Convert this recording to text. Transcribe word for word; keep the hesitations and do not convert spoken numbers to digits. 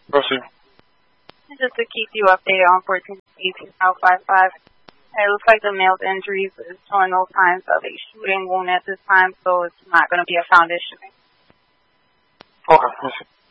Proceed. Just to keep you updated on fourteen eighteen South five five. It looks like the male's injuries is showing no signs of a shooting wound at this time, so it's not going to be a found issue. Okay, proceed.